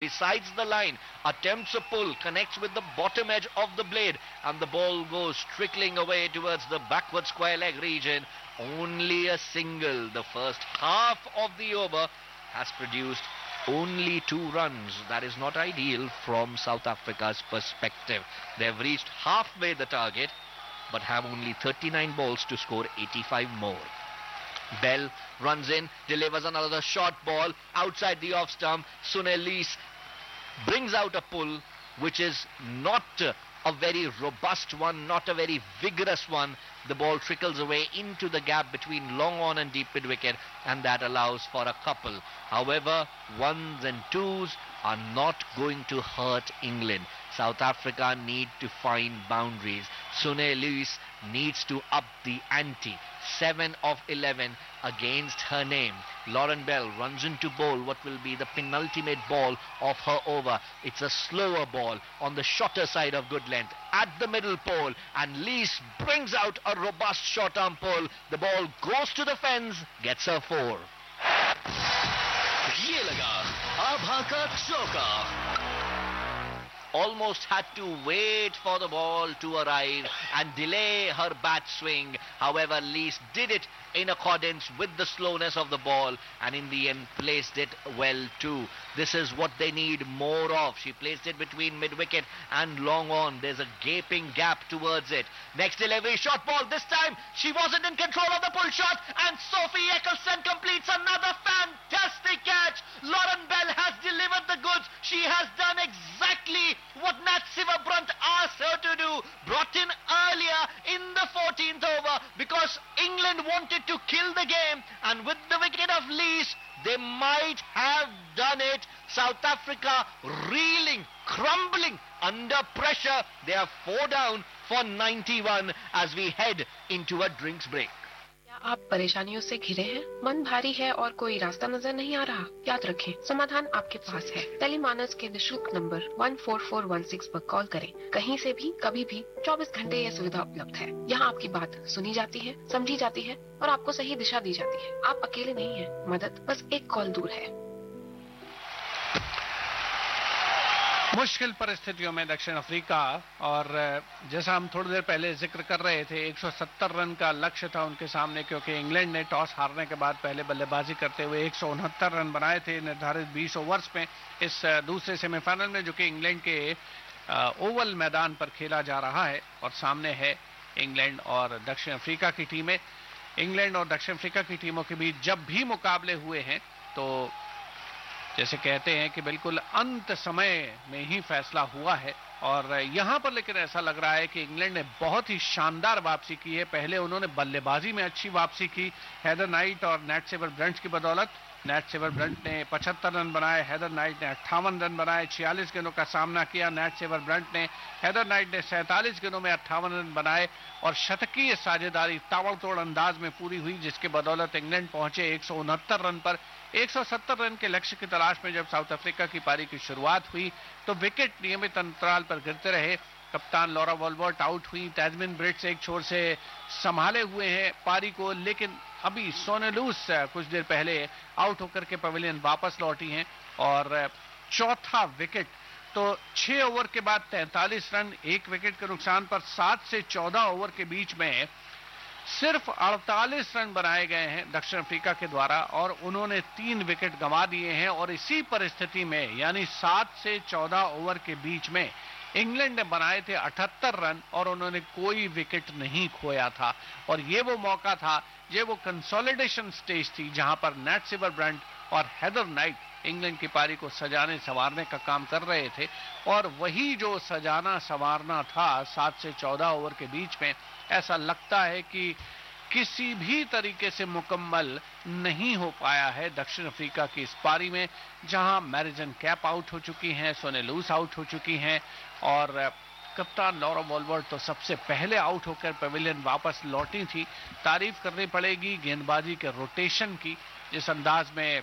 decides the line, attempts a pull, connects with the bottom edge of the blade, and the ball goes trickling away towards the backward square leg region. Only a single. The first half of the over has produced only 2 runs. That is not ideal from South Africa's perspective. They've reached halfway the target, but have only 39 balls to score 85 more. Bell runs in, delivers another short ball outside the off stump. Sunil Lees brings out a pull, which is not a very robust one, not a very vigorous one. The ball trickles away into the gap between long on and deep mid wicket, and that allows for a couple. However, 1s and 2s are not going to hurt England. South Africa need to find boundaries. Sunil Lees needs to up the ante. 7 of 11 against her name. Lauren Bell runs into bowl what will be the penultimate ball of her over. It's a slower ball on the shorter side of good length at the middle pole, and Lees brings out a robust short arm pull. The ball goes to the fence, gets her 4. ये लगा आभा का चौका. Almost had to wait for the ball to arrive and delay her bat swing. However, Lees did it in accordance with the slowness of the ball, and in the end placed it well too. This is what they need more of. She placed it between mid-wicket and long on. There's a gaping gap towards it. Next delivery, short ball. This time she wasn't in control of the pull shot, and Sophie Eccleston completes another fantastic catch. Lauren Bell has delivered the goods. She has done exactly what Nat Sivabrunt asked her to do. Brought in earlier in the 14th over because England wanted to kill the game, and with the wicket of Lees, they might have done it. South Africa reeling, crumbling under pressure. They are 4 down for 91 as we head into a drinks break. आप परेशानियों से घिरे हैं, मन भारी है और कोई रास्ता नजर नहीं आ रहा? याद रखें, समाधान आपके पास है. टेलीमानस के निशुल्क नंबर 14416 पर कॉल करें. कहीं से भी, कभी भी, 24 घंटे यह सुविधा उपलब्ध है. यहाँ आपकी बात सुनी जाती है, समझी जाती है और आपको सही दिशा दी जाती है. आप अकेले नहीं हैं. मदद बस एक कॉल दूर है. मुश्किल परिस्थितियों में दक्षिण अफ्रीका, और जैसा हम थोड़ी देर पहले जिक्र कर रहे थे, 170 रन का लक्ष्य था उनके सामने, क्योंकि इंग्लैंड ने टॉस हारने के बाद पहले बल्लेबाजी करते हुए 169 रन बनाए थे निर्धारित 20 ओवर्स में इस दूसरे सेमीफाइनल में, जो कि इंग्लैंड के ओवल मैदान पर खेला जा रहा है. और सामने है इंग्लैंड और दक्षिण अफ्रीका की टीमें. इंग्लैंड और दक्षिण अफ्रीका की टीमों के बीच जब भी मुकाबले हुए हैं तो जैसे कहते हैं कि बिल्कुल अंत समय में ही फैसला हुआ है. और यहां पर लेकिन ऐसा लग रहा है कि इंग्लैंड ने बहुत ही शानदार वापसी की है. पहले उन्होंने बल्लेबाजी में अच्छी वापसी की हेदर नाइट और नैट सेवर ब्रंट की बदौलत. नैट सेवर ब्रंट ने 75 रन बनाए, हेदर नाइट ने 58 रन बनाए. 46 गेंदों का सामना किया नैट सेवर ब्रंट ने. हेदर नाइट ने 47 गेंदों में 58 रन बनाए और शतकीय साझेदारी ताबड़तोड़ अंदाज में पूरी हुई, जिसके बदौलत इंग्लैंड पहुंचे 169 रन पर. 170 रन के लक्ष्य की तलाश में जब साउथ अफ्रीका की पारी की शुरुआत हुई तो विकेट नियमित अंतराल पर गिरते रहे. कप्तान लॉरा वॉल्वर्ट आउट हुई. तैजमिन ब्रिट्स एक छोर से संभाले हुए हैं पारी को, लेकिन अभी सोनेलूस कुछ देर पहले आउट होकर के पवेलियन वापस लौटी हैं. और चौथा विकेट तो 6 ओवर के बाद 43 रन, 1 विकेट के नुकसान पर 7 से 14 ओवर के बीच में सिर्फ 48 रन बनाए गए हैं दक्षिण अफ्रीका के द्वारा और उन्होंने 3 विकेट गंवा दिए हैं. और इसी परिस्थिति में यानी 7 से 14 ओवर के बीच में इंग्लैंड ने बनाए थे 78 रन और उन्होंने कोई विकेट नहीं खोया था. और ये वो मौका था, ये वो कंसोलिडेशन स्टेज थी जहां पर नैट सिवर ब्रंट और हेदर नाइट इंग्लैंड की पारी को सजाने संवारने का काम कर रहे थे. और वही जो सजाना संवारना था 7 से 14 ओवर के बीच में, ऐसा लगता है कि किसी भी तरीके से मुकम्मल नहीं हो पाया है दक्षिण अफ्रीका की इस पारी में, जहां मैरिजन कैप आउट हो चुकी हैं, सोनेलूस आउट हो चुकी हैं और कप्तान लॉरा वॉल्वर्ट तो सबसे पहले आउट होकर पवेलियन वापस लौटी थी. तारीफ करनी पड़ेगी गेंदबाजी के रोटेशन की, जिस अंदाज में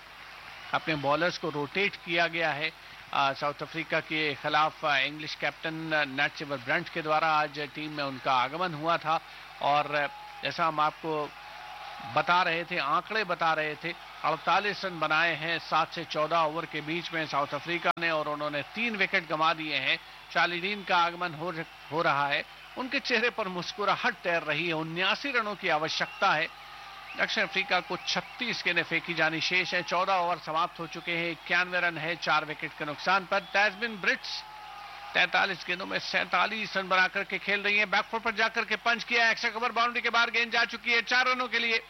अपने बॉलर्स को रोटेट किया गया है साउथ अफ्रीका के खिलाफ. इंग्लिश कैप्टन नैट सिवर ब्रंट के द्वारा आज टीम में उनका आगमन हुआ था. और जैसा हम आपको बता रहे थे, आंकड़े बता रहे थे 48 रन बनाए हैं 7 से 14 ओवर के बीच में साउथ अफ्रीका ने, और उन्होंने 3 विकेट गंवा दिए हैं। चार्ली डीन का आगमन हो रहा है, उनके चेहरे पर मुस्कुराहट तैर रही है। 79 रनों की आवश्यकता है। दक्षिण अफ्रीका को 36 गेंदें फेंकी जानी शेष है। 14 ओवर समाप्त हो चुके हैं। 91 रन है 4 विकेट के नुकसान पर। तैजमिन ब्रिट्स 43 गेंदों में 47 रन बनाकर के खेल रही है। बैकफुट पर जाकर के पंच किया, एक्स्ट्रा कवर बाउंड्री के बाहर गेंद जा चुकी है 4 रनों के लिए।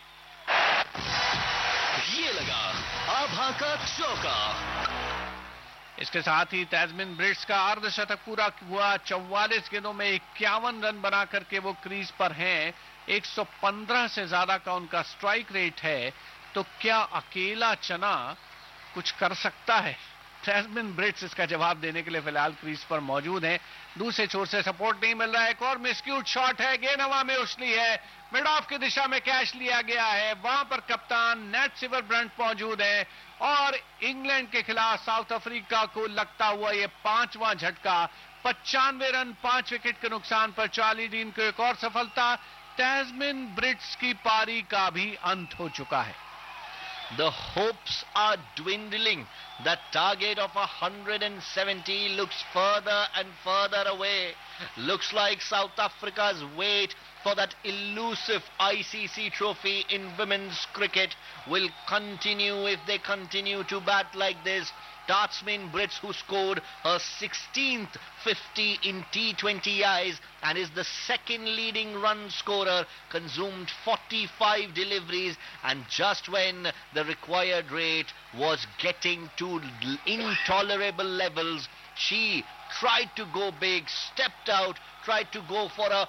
ये लगा आभा का चौका। इसके साथ ही तैजमिन ब्रिट्स का अर्धशतक पूरा हुआ। 44 गेंदों में 51 रन बना करके वो क्रीज पर हैं। 115 से ज्यादा का उनका स्ट्राइक रेट है। तो क्या अकेला चना कुछ कर सकता है? तैजमिन ब्रिट्स इसका जवाब देने के लिए फिलहाल क्रीज पर मौजूद है। दूसरे छोर से सपोर्ट नहीं मिल रहा है। एक और मिसक्यूट शॉट है, गेंद हवा में उछली है, मिड ऑफ की दिशा में कैच लिया गया है। वहां पर कप्तान नेट सिवरब्रंट मौजूद है और इंग्लैंड के खिलाफ साउथ अफ्रीका को लगता हुआ ये 5वां झटका। 95 रन 5 विकेट के नुकसान पर चार्ली डीन को एक और सफलता। तैजमिन ब्रिट्स की पारी का भी अंत हो चुका है। The hopes are dwindling. The target of 170 looks further and further away. Looks like South Africa's wait for that elusive ICC trophy in women's cricket will continue if they continue to bat like this. Tazmin Brits, who scored her 16th 50 in T20Is and is the second leading run scorer, consumed 45 deliveries, and just when the required rate was getting to intolerable levels, she tried to go big, stepped out, tried to go for an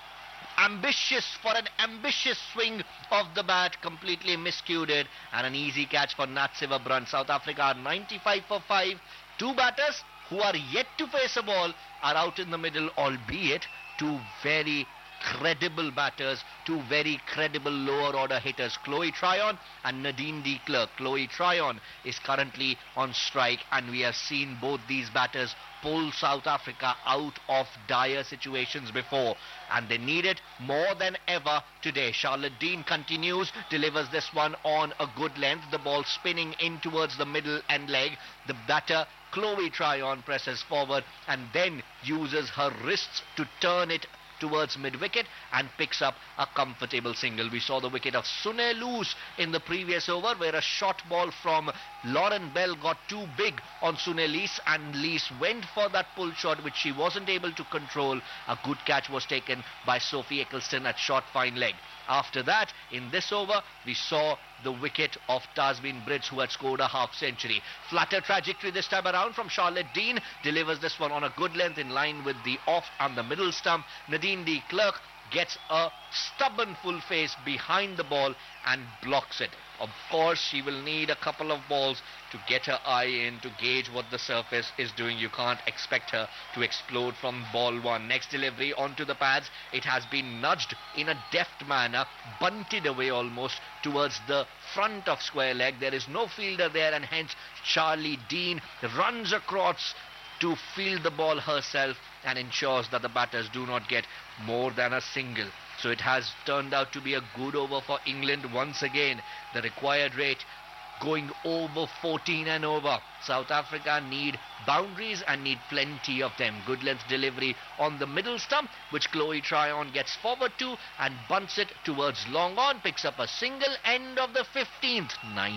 ambitious swing of the bat, completely miscued it, and an easy catch for Nat Sivabrant. South Africa are 95 for 5. Two batters who are yet to face a ball are out in the middle, albeit two very credible batters, two very credible lower order hitters, Chloe Tryon and Nadine de Klerk. Chloe Tryon is currently on strike, and we have seen both these batters pull South Africa out of dire situations before, and they need it more than ever today. Charlotte Dean continues, delivers this one on a good length, the ball spinning in towards the middle end leg. The batter Chloe Tryon presses forward and then uses her wrists to turn it towards mid-wicket and picks up a comfortable single. We saw the wicket of Sunil Loose in the previous over, where a short ball from Lauren Bell got too big on Sunil Lees, and Lees went for that pull shot which she wasn't able to control. A good catch was taken by Sophie Eccleston at short fine leg. After that, in this over, we saw the wicket of Tazmin Brits, who had scored a half century. Flatter trajectory this time around from Charlotte Dean, delivers this one on a good length in line with the off and the middle stump. Nadine de Klerk gets a stubborn full face behind the ball and blocks it. Of course, she will need a couple of balls to get her eye in, to gauge what the surface is doing. You can't expect her to explode from ball one. Next delivery onto the pads. It has been nudged in a deft manner, bunted away almost towards the front of square leg. There is no fielder there, and hence Charlie Dean runs across to field the ball herself and ensures that the batters do not get more than a single. So it has turned out to be a good over for England once again. The required rate going over 14 and over. South Africa need boundaries and need plenty of them. Good length delivery on the middle stump, which Chloe Tryon gets forward to and bunts it towards long on. Picks up a single, end of the 15th.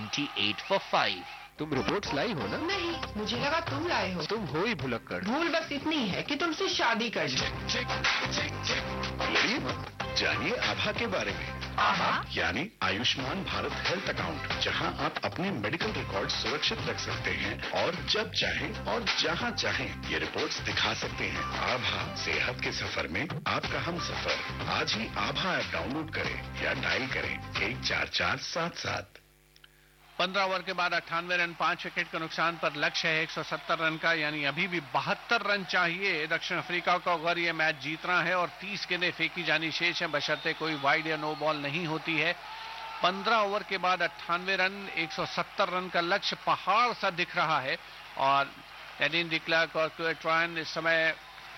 98 for 5. तुम reports लाई हो ना? नहीं, मुझे लगा तुम लाए हो। तुम हो ही भुलक्कड़। भूल बस इतनी है कि तुमसे शादी कर ली। लड़िए मत, जानिए आभा के बारे में। आभा यानी आयुष्मान भारत हेल्थ अकाउंट, जहां आप अपने मेडिकल रिकॉर्ड सुरक्षित रख सकते हैं और जब चाहें और जहां चाहें ये रिपोर्ट्स दिखा सकते हैं। आभा, सेहत के सफर में आपका हम सफर। आज ही आभा ऐप डाउनलोड करें या डायल करें 14477। 15 ओवर के बाद 98 रन 5 विकेट के नुकसान पर लक्ष्य है 170 रन का, यानी अभी भी 72 रन चाहिए दक्षिण अफ्रीका को अगर ये मैच जीतना है, और 30 गेंदें फेंकी जानी शेष है बशर्ते कोई वाइड या नो बॉल नहीं होती है। 15 ओवर के बाद 98 रन 170 रन का लक्ष्य पहाड़ सा दिख रहा है, और नैडीन डी क्लर्क और क्लोए ट्रायन इस समय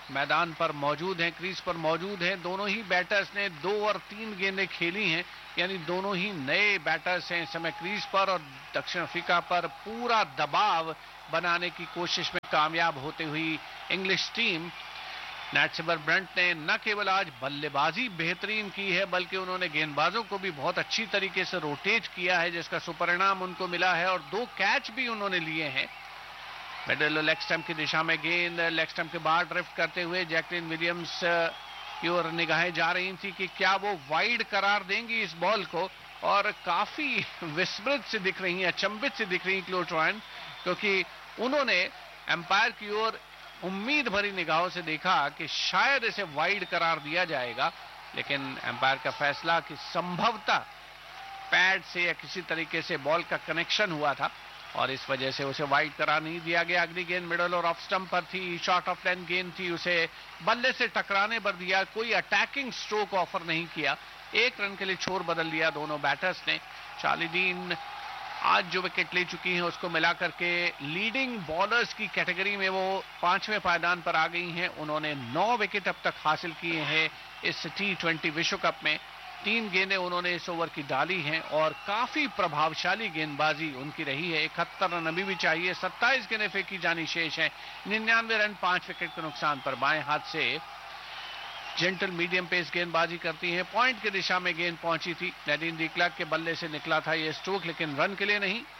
मैदान पर मौजूद हैं, क्रीज पर मौजूद हैं। दोनों ही बैटर्स ने 2 और 3 गेंदें खेली हैं, यानी दोनों ही नए बैटर्स हैं इस समय क्रीज पर, और दक्षिण अफ्रीका पर पूरा दबाव बनाने की कोशिश में कामयाब होते हुई इंग्लिश टीम। नैटसेवर ब्रंट ने न केवल आज बल्लेबाजी बेहतरीन की है, बल्कि उन्होंने गेंदबाजों को भी बहुत अच्छी तरीके से रोटेट किया है, जिसका सुपरिणाम उनको मिला है, और 2 कैच भी उन्होंने लिए हैं। मिडिल लेग स्टंप की दिशा में गेंद लेग स्टंप के बाहर ड्रिफ्ट करते हुए जैकलिन विलियम्स की ओर निगाहें जा रही थी कि क्या वो वाइड करार देंगी इस बॉल को, और काफी विस्मृत से दिख रही हैं, अचंभित से दिख रही हैं क्लो ट्रॉयन, क्योंकि उन्होंने एम्पायर की ओर उम्मीद भरी निगाहों से देखा कि शायद इसे वाइड करार दिया जाएगा, लेकिन एम्पायर का फैसला कि संभवतः पैड से या किसी तरीके से बॉल का कनेक्शन हुआ था और इस वजह से उसे वाइड करार नहीं दिया गया। अगली गेंद मिडल और ऑफ स्टंप पर थी, शॉर्ट ऑफ लेंथ गेंद थी, उसे बल्ले से टकराने पर दिया, कोई अटैकिंग स्ट्रोक ऑफर नहीं किया। 1 रन के लिए छोर बदल दिया दोनों बैटर्स ने। चार्ली डीन आज जो विकेट ले चुकी हैं उसको मिलाकर के लीडिंग बॉलर्स की कैटेगरी में वो 5वें पायदान पर आ गई हैं। उन्होंने 9 विकेट अब तक हासिल किए हैं इस T20 विश्व कप में। 3 गेंदें उन्होंने इस ओवर की डाली हैं और काफी प्रभावशाली गेंदबाजी उनकी रही है। 71 रन अभी भी चाहिए, 27 गेंदें फेंकी जानी शेष हैं। 99 रन 5 विकेट के नुकसान पर। बाएं हाथ से जेंटल मीडियम पेस गेंदबाजी करती हैं। पॉइंट की दिशा में गेंद पहुंची थी, नैडीन डी क्लर्क के बल्ले से निकला था यह स्ट्रोक, लेकिन रन के लिए नहीं।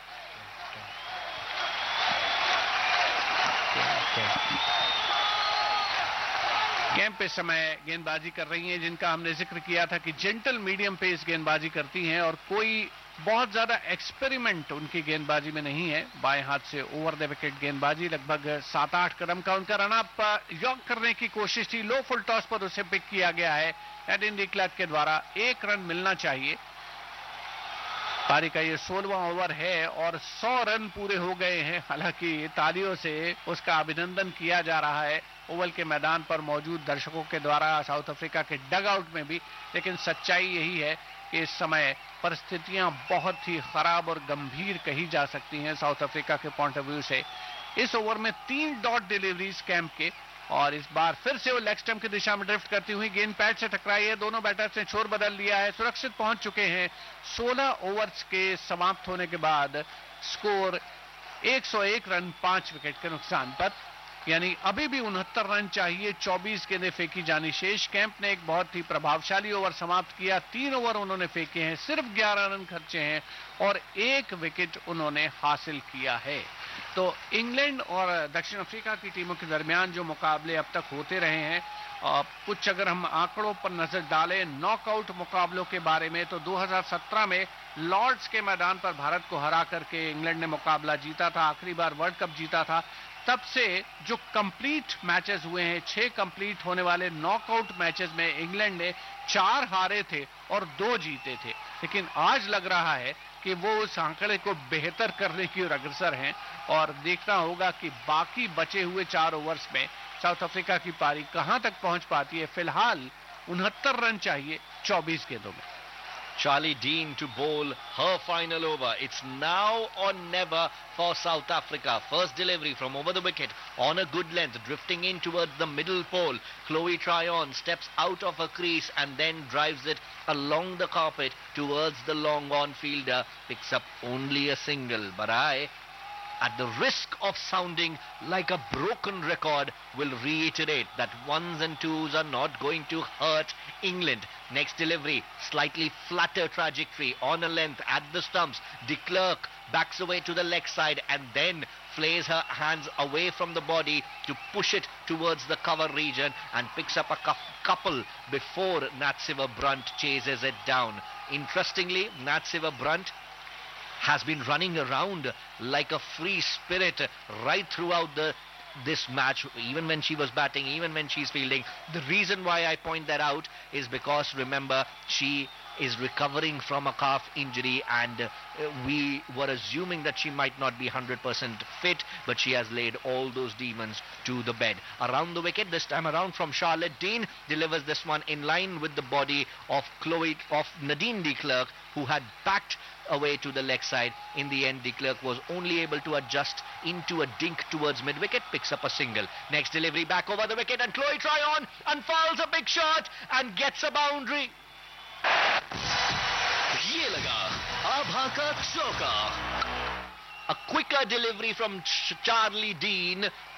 कैंप इस समय गेंदबाजी कर रही हैं, जिनका हमने जिक्र किया था कि जेंटल मीडियम पेस गेंदबाजी करती हैं और कोई बहुत ज्यादा एक्सपेरिमेंट उनकी गेंदबाजी में नहीं है। बाएं हाथ से ओवर द विकेट गेंदबाजी, लगभग 7-8 कदम का उनका रन अप यॉक करने की कोशिश थी, लो फुल टॉस पर उसे पिक किया गया है नैडीन डी क्लर्क के द्वारा। 1 रन मिलना चाहिए। पारी का ये 16वां ओवर है और 100 रन पूरे हो गए हैं। हालांकि तालियों से उसका अभिनंदन किया जा रहा है ओवल के मैदान पर मौजूद दर्शकों के द्वारा, साउथ अफ्रीका के डग आउट में भी। लेकिन सच्चाई यही है कि इस समय परिस्थितियां बहुत ही खराब और गंभीर कही जा सकती हैं साउथ अफ्रीका के पॉइंट ऑफ व्यू से। इस ओवर में 3 डॉट डिलीवरीज कैंप के, और इस बार फिर से वो लेग स्टंप की दिशा में ड्रिफ्ट करती हुई गेंद पैड से टकराई है। दोनों बैटर्स ने छोर बदल लिया है, सुरक्षित पहुंच चुके हैं। 16 ओवर्स के समाप्त होने के बाद स्कोर 101 रन 5 विकेट के नुकसान पर, यानी अभी भी 69 रन चाहिए। 24 गेंदें फेंकी जानी शेष। कैंप ने एक बहुत ही प्रभावशाली ओवर समाप्त किया। 3 ओवर उन्होंने फेंके हैं, सिर्फ 11 रन खर्चे हैं और 1 विकेट उन्होंने हासिल किया है। तो इंग्लैंड और दक्षिण अफ्रीका की टीमों के दरमियान जो मुकाबले अब तक होते रहे हैं, कुछ अगर हम आंकड़ों पर नजर डालें नॉकआउट मुकाबलों के बारे में, तो 2017 में लॉर्ड्स के मैदान पर भारत को हरा करके इंग्लैंड ने मुकाबला जीता था, आखिरी बार वर्ल्ड कप जीता था। तब से जो कंप्लीट मैचेस हुए हैं, 6 कंप्लीट होने वाले नॉकआउट मैचेस में इंग्लैंड ने 4 हारे थे और 2 जीते थे। लेकिन आज लग रहा है कि वो उस आंकड़े को बेहतर करने की ओर अग्रसर हैं और देखना होगा कि बाकी बचे हुए 4 ओवर्स में साउथ अफ्रीका की पारी कहां तक पहुंच पाती है। फिलहाल 69 रन चाहिए 24 गेंदों में। Charlie Dean to bowl her final over. It's now or never for South Africa. First delivery from over the wicket on a good length, drifting in towards the middle pole. Chloe Tryon steps out of her crease and then drives it along the carpet towards the long on fielder. Picks up only a single. But at the risk of sounding like a broken record, will reiterate that 1s and 2s are not going to hurt England. Next delivery, slightly flatter trajectory on a length at the stumps. De Klerk backs away to the leg side and then flays her hands away from the body to push it towards the cover region and picks up a couple before Natsiva Brunt chases it down. Interestingly, Natsiva Brunt has been running around like a free spirit right throughout this match, even when she was batting, even when she's fielding. The reason why I point that out is because, remember, she is recovering from a calf injury, and we were assuming that she might not be 100% fit, but she has laid all those demons to the bed. Around the wicket, this time around from Charlotte Dean, delivers this one in line with the body of Nadine de Klerk, who had backed away to the leg side. In the end, de Klerk was only able to adjust into a dink towards mid-wicket, picks up a single. Next delivery back over the wicket, and Chloe Tryon unfurls a big shot and gets a boundary. ये लगा आभा का चौका. A quicker delivery from Charlie Dean